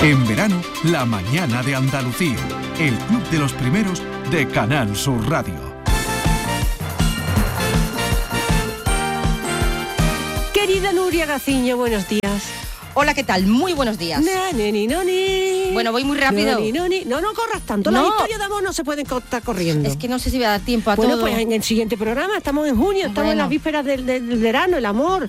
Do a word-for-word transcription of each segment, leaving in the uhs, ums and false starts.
En verano, la mañana de Andalucía. El club de los primeros de Canal Sur Radio. Querida Nuria Gaciño, buenos días. Hola, ¿qué tal? Muy buenos días. Na, ni, ni, no, ni. Bueno, voy muy rápido. No, ni, no, ni. no, no corras tanto. No. Las historias de amor no se pueden estar corriendo. Es que no sé si voy a dar tiempo a bueno, todo. Pues en el siguiente programa, estamos en junio, estamos Bueno. en las vísperas del, del, del verano, el amor.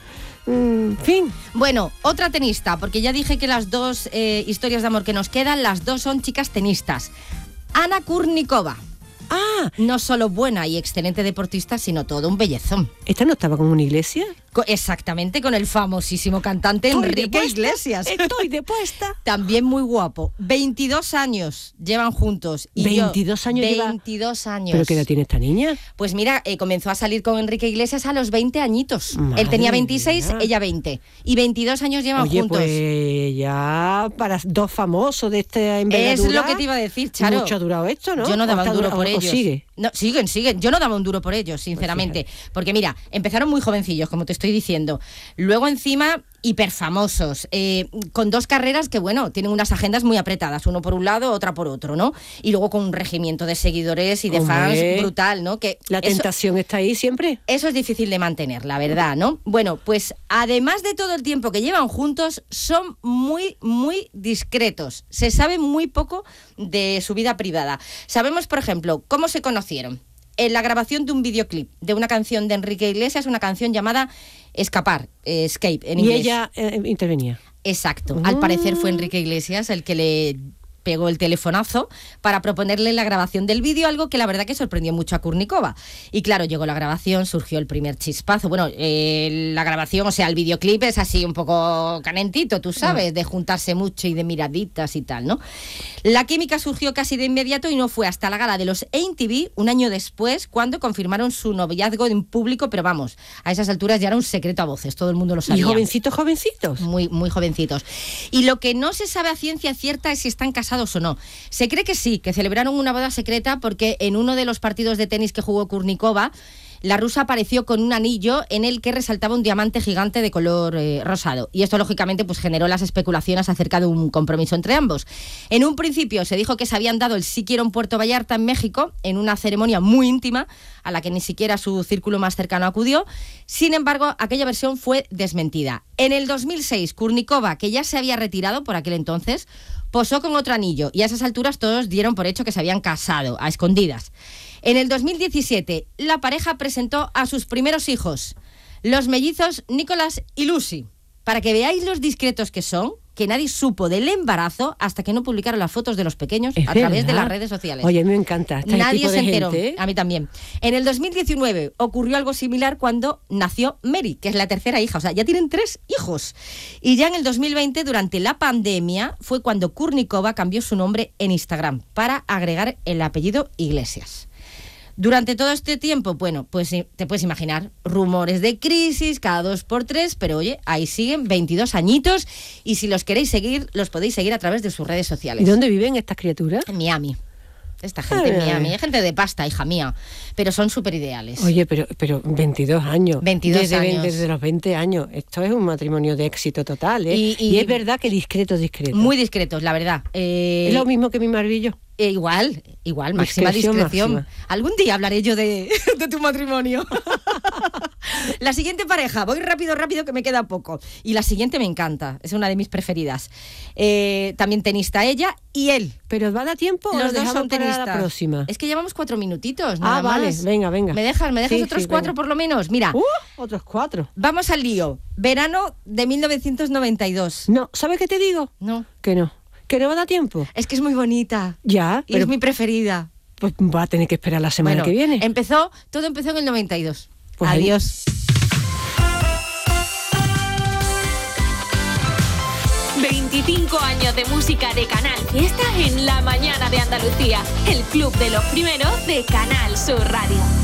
En fin. Bueno, otra tenista, porque ya dije que las dos eh, historias de amor que nos quedan, las dos son chicas tenistas. Ana Kurnikova. Ah, No solo buena y excelente deportista, sino todo un bellezón. ¿esta no estaba con una iglesia? Co- exactamente, con el famosísimo cantante Estoy Enrique depuesta, Iglesias. Estoy depuesta. También muy guapo. veintidós años llevan juntos. Y yo, veintidós años lleva- veintidós años. ¿Pero qué edad tiene esta niña? Pues mira, eh, comenzó a salir con Enrique Iglesias a los veinte añitos. Madre Él tenía veintiséis, mía. ella veinte. Y veintidós años llevan Oye, juntos. pues ya para dos famosos de esta envergadura. Es lo que te iba a decir, Charo. Mucho ha durado esto, ¿no? Yo no daba ¿O un está duro dura- por o- o ellos. sigue? No, siguen, siguen. Yo no daba un duro por ellos, sinceramente. Porque mira, empezaron muy jovencillos, como te estoy diciendo. Luego encima, hiperfamosos. Eh, con dos carreras que, bueno, tienen unas agendas muy apretadas. Uno por un lado, otra por otro, ¿no? Y luego con un regimiento de seguidores y de Hombre, fans brutal, ¿no? Que La eso- tentación está ahí siempre. Eso es difícil de mantener, la verdad, ¿no? Bueno, pues además de todo el tiempo que llevan juntos, son muy, muy discretos. Se sabe muy poco de su vida privada. Sabemos, por ejemplo, cómo se conocieron. En la grabación de un videoclip de una canción de Enrique Iglesias, una canción llamada Escapar, eh, Escape en Y inglés. ella eh, intervenía. Exacto. Al parecer fue Enrique Iglesias el que le pegó el telefonazo para proponerle la grabación del vídeo, algo que la verdad que sorprendió mucho a Kurnikova. Y claro, llegó la grabación, surgió el primer chispazo. Bueno, eh, la grabación, o sea, el videoclip es así un poco canentito, tú sabes, de juntarse mucho y de miraditas y tal, ¿no? La química surgió casi de inmediato y no fue hasta la gala de los M T V, un año después, cuando confirmaron su noviazgo en público, pero vamos, a esas alturas ya era un secreto a voces, todo el mundo lo sabía. Y jovencitos, jovencitos. Muy, muy jovencitos. Y lo que no se sabe a ciencia cierta es si están casados o no. Se cree que sí, que celebraron una boda secreta porque en uno de los partidos de tenis que jugó Kurnikova, la rusa apareció con un anillo en el que resaltaba un diamante gigante de color eh, rosado. Y esto, lógicamente, pues generó las especulaciones acerca de un compromiso entre ambos. En un principio se dijo que se habían dado el sí quiero en Puerto Vallarta, en México, en una ceremonia muy íntima, a la que ni siquiera su círculo más cercano acudió. Sin embargo, aquella versión fue desmentida. En el dos mil seis, Kurnikova, que ya se había retirado por aquel entonces, posó con otro anillo y a esas alturas todos dieron por hecho que se habían casado, a escondidas. En el dos mil diecisiete, la pareja presentó a sus primeros hijos, los mellizos Nicolás y Lucy. Para que veáis los discretos que son, que nadie supo del embarazo hasta que no publicaron las fotos de los pequeños Es a través de verdad. las redes sociales. Oye, a mí me encanta este Nadie tipo se de enteró, gente, ¿eh? a mí también. En el dos mil diecinueve ocurrió algo similar cuando nació Mary, que es la tercera hija, o sea, ya tienen tres hijos. Y ya en el dos mil veinte, durante la pandemia, fue cuando Kurnikova cambió su nombre en Instagram para agregar el apellido Iglesias. Durante todo este tiempo, bueno, pues te puedes imaginar, rumores de crisis cada dos por tres, pero oye, ahí siguen, veintidós añitos, y si los queréis seguir, los podéis seguir a través de sus redes sociales. ¿Y dónde viven estas criaturas? En Miami. Esta gente en Ay. Miami, es gente de pasta, hija mía, pero son súper ideales. Oye, pero, pero veintidós años. veintidós desde, años. Desde los veinte años. Esto es un matrimonio de éxito total, ¿eh? Y- Y, y- es verdad que discreto, discreto. Muy discretos, la verdad. Eh, Es lo mismo que mi marido. eh, igual, igual, máxima Discreción discreción. máxima. Algún día hablaré yo de, de tu matrimonio. La siguiente pareja, voy rápido, rápido, que me queda poco. Y la siguiente me encanta, es una de mis preferidas. Eh, también tenista ella y él. ¿Pero va a dar tiempo o lo Los dos dejamos son para tenistas. la próxima? Es que llevamos cuatro minutitos, nada Ah, vale, más. venga, venga. ¿Me dejas, me dejas Sí, otros sí, cuatro venga. por lo menos? Mira, ¡Uh! Otros cuatro. vamos al lío. Verano de mil novecientos noventa y dos. No, ¿sabes qué te digo? No, Que no. Que no va a dar tiempo. es que es muy bonita. Ya, Y pero es mi preferida. pues va a tener que esperar la semana Bueno, que viene. Empezó, todo empezó en el noventa y dos. Pues ahí- Adiós. veinticinco años de música de Canal Fiesta en la mañana de Andalucía. El club de los primeros de Canal Sur Radio.